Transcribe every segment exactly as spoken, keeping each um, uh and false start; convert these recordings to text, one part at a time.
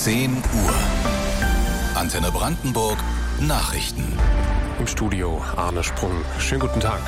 zehn Uhr. Antenne Brandenburg Nachrichten. Im Studio Arne Sprung. Schönen guten Tag.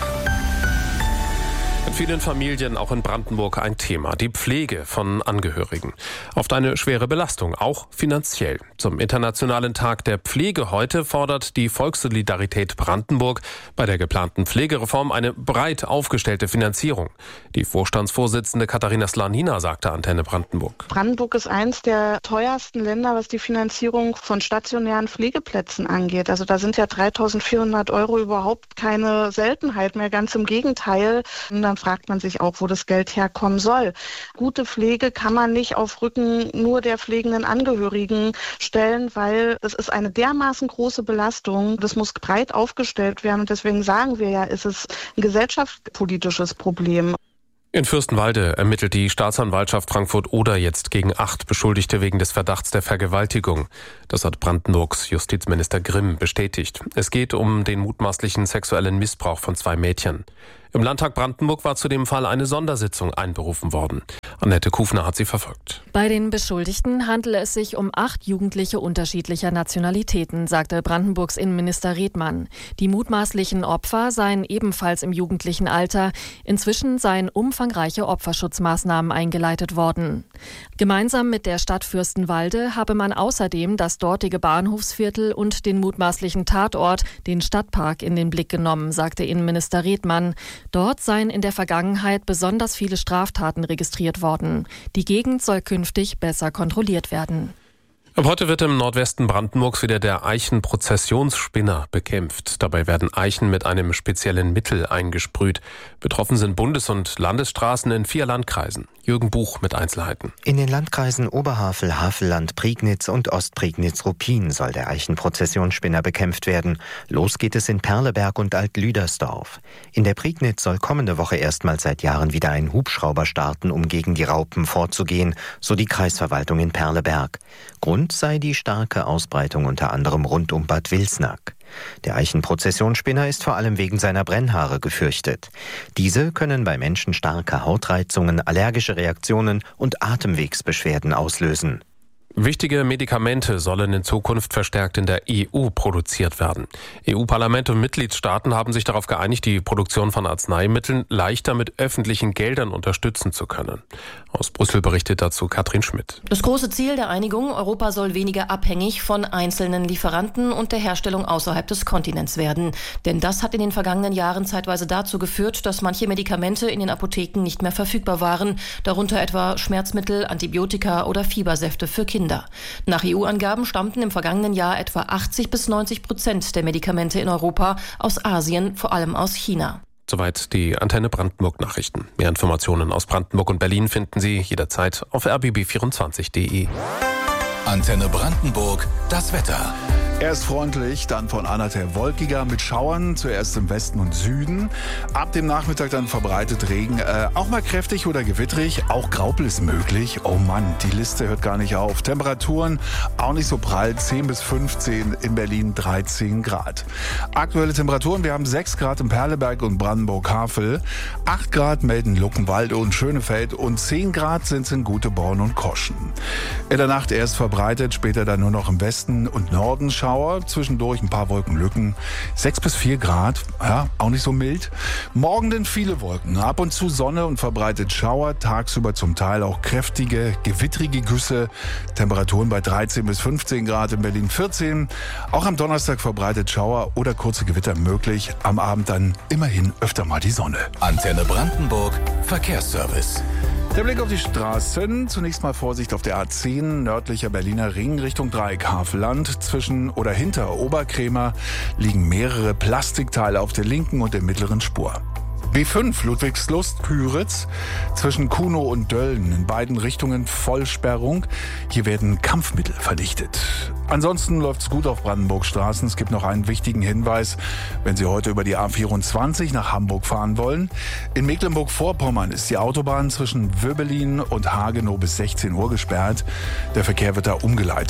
In vielen Familien, auch in Brandenburg, ein Thema. Die Pflege von Angehörigen. Oft eine schwere Belastung, auch finanziell. Zum Internationalen Tag der Pflege heute fordert die Volkssolidarität Brandenburg bei der geplanten Pflegereform eine breit aufgestellte Finanzierung. Die Vorstandsvorsitzende Katharina Slanina sagte Antenne Brandenburg. Brandenburg ist eins der teuersten Länder, was die Finanzierung von stationären Pflegeplätzen angeht. Also da sind ja dreitausendvierhundert Euro überhaupt keine Seltenheit mehr, ganz im Gegenteil. Und dann fragt man sich auch, wo das Geld herkommen soll. Gute Pflege kann man nicht auf Rücken nur der pflegenden Angehörigen stellen, weil es ist eine dermaßen große Belastung. Das muss breit aufgestellt werden. Und deswegen sagen wir ja, es ist ein gesellschaftspolitisches Problem. In Fürstenwalde ermittelt die Staatsanwaltschaft Frankfurt-Oder jetzt gegen acht Beschuldigte wegen des Verdachts der Vergewaltigung. Das hat Brandenburgs Justizminister Grimm bestätigt. Es geht um den mutmaßlichen sexuellen Missbrauch von zwei Mädchen. Im Landtag Brandenburg war zu dem Fall eine Sondersitzung einberufen worden. Annette Kufner hat sie verfolgt. Bei den Beschuldigten handele es sich um acht Jugendliche unterschiedlicher Nationalitäten, sagte Brandenburgs Innenminister Redmann. Die mutmaßlichen Opfer seien ebenfalls im jugendlichen Alter. Inzwischen seien umfangreiche Opferschutzmaßnahmen eingeleitet worden. Gemeinsam mit der Stadt Fürstenwalde habe man außerdem das dortige Bahnhofsviertel und den mutmaßlichen Tatort, den Stadtpark, in den Blick genommen, sagte Innenminister Redmann. Dort seien in der Vergangenheit besonders viele Straftaten registriert worden. Die Gegend soll künftig besser kontrolliert werden. Ab heute wird im Nordwesten Brandenburgs wieder der Eichenprozessionsspinner bekämpft. Dabei werden Eichen mit einem speziellen Mittel eingesprüht. Betroffen sind Bundes- und Landesstraßen in vier Landkreisen. Jürgen Buch mit Einzelheiten. In den Landkreisen Oberhavel, Havelland, Prignitz und Ostprignitz-Ruppin soll der Eichenprozessionsspinner bekämpft werden. Los geht es in Perleberg und Alt-Lüdersdorf. In der Prignitz soll kommende Woche erstmals seit Jahren wieder ein Hubschrauber starten, um gegen die Raupen vorzugehen, so die Kreisverwaltung in Perleberg. Grund sei die starke Ausbreitung unter anderem rund um Bad Wilsnack. Der Eichenprozessionsspinner ist vor allem wegen seiner Brennhaare gefürchtet. Diese können bei Menschen starke Hautreizungen, allergische Reaktionen und Atemwegsbeschwerden auslösen. Wichtige Medikamente sollen in Zukunft verstärkt in der E U produziert werden. E U-Parlament und Mitgliedstaaten haben sich darauf geeinigt, die Produktion von Arzneimitteln leichter mit öffentlichen Geldern unterstützen zu können. Aus Brüssel berichtet dazu Katrin Schmidt. Das große Ziel der Einigung: Europa soll weniger abhängig von einzelnen Lieferanten und der Herstellung außerhalb des Kontinents werden. Denn das hat in den vergangenen Jahren zeitweise dazu geführt, dass manche Medikamente in den Apotheken nicht mehr verfügbar waren, darunter etwa Schmerzmittel, Antibiotika oder Fiebersäfte für Kinder. Nach E U-Angaben stammten im vergangenen Jahr etwa achtzig bis neunzig Prozent der Medikamente in Europa aus Asien, vor allem aus China. Soweit die Antenne Brandenburg Nachrichten. Mehr Informationen aus Brandenburg und Berlin finden Sie jederzeit auf r b b vierundzwanzig punkt d e. Antenne Brandenburg, das Wetter. Erst freundlich, dann von Anna her wolkiger mit Schauern, zuerst im Westen und Süden. Ab dem Nachmittag dann verbreitet Regen, äh, auch mal kräftig oder gewittrig, auch Graupel ist möglich. Oh Mann, die Liste hört gar nicht auf. Temperaturen auch nicht so prall, zehn bis fünfzehn, in Berlin dreizehn Grad. Aktuelle Temperaturen, wir haben sechs Grad in Perleberg und Brandenburg-Havel, acht Grad melden Luckenwalde und Schönefeld und zehn Grad sind es in Güteborn und Koschen. In der Nacht erst verbreitet, später dann nur noch im Westen und Norden Schauer. Zwischendurch ein paar Wolkenlücken. sechs bis vier Grad, ja, auch nicht so mild. Morgen denn viele Wolken, ab und zu Sonne und verbreitet Schauer. Tagsüber zum Teil auch kräftige, gewittrige Güsse. Temperaturen bei dreizehn bis fünfzehn Grad, in Berlin vierzehn. Auch am Donnerstag verbreitet Schauer oder kurze Gewitter möglich. Am Abend dann immerhin öfter mal die Sonne. Antenne Brandenburg, Verkehrsservice. Der Blick auf die Straßen. Zunächst mal Vorsicht auf der A zehn, nördlicher Berliner Ring Richtung Dreieck Havelland. Zwischen oder hinter Oberkrämer liegen mehrere Plastikteile auf der linken und der mittleren Spur. B fünf Ludwigslust-Pyritz zwischen Kunow und Dölln, in beiden Richtungen Vollsperrung. Hier werden Kampfmittel verdichtet. Ansonsten läuft es gut auf Brandenburg-Straßen. Es gibt noch einen wichtigen Hinweis, wenn Sie heute über die A vierundzwanzig nach Hamburg fahren wollen. In Mecklenburg-Vorpommern ist die Autobahn zwischen Wöbelin und Hagenow bis sechzehn Uhr gesperrt. Der Verkehr wird da umgeleitet.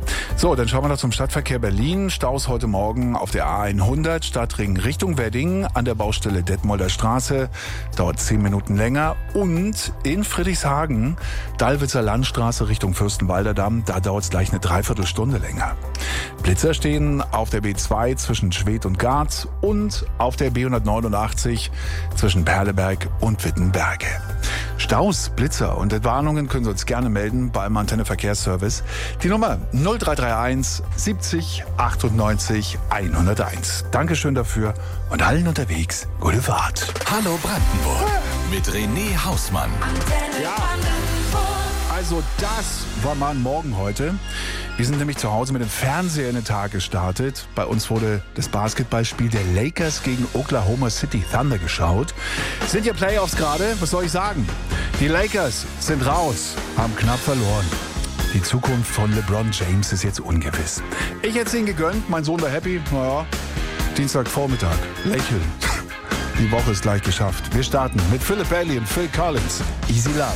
So, dann schauen wir noch zum Stadtverkehr Berlin. Staus heute Morgen auf der A hundert, Stadtring Richtung Wedding an der Baustelle Detmolder Straße. Dauert zehn Minuten länger. Und in Friedrichshagen, Dallwitzer Landstraße Richtung Fürstenwalder Damm, da dauert es gleich eine Dreiviertelstunde länger. Blitzer stehen auf der B zwei zwischen Schwedt und Garz und auf der B hundertneunundachtzig zwischen Perleberg und Wittenberge. Staus, Blitzer und Entwarnungen können Sie uns gerne melden beim Antenne Verkehrsservice. Die Nummer null drei drei eins siebzig achtundneunzig hunderteins. Dankeschön dafür und allen unterwegs gute Fahrt. Hallo Brandenburg mit René Hausmann. Ja. Also das war mal ein Morgen heute. Wir sind nämlich zu Hause mit dem Fernseher in den Tag gestartet. Bei uns wurde das Basketballspiel der Lakers gegen Oklahoma City Thunder geschaut. Sind ja Playoffs gerade, was soll ich sagen? Die Lakers sind raus, haben knapp verloren. Die Zukunft von LeBron James ist jetzt ungewiss. Ich hätte es ihnen gegönnt, mein Sohn war happy. Naja, Dienstagvormittag, lächeln. Die Woche ist gleich geschafft. Wir starten mit Philip Bailey und Phil Collins. Easy Love.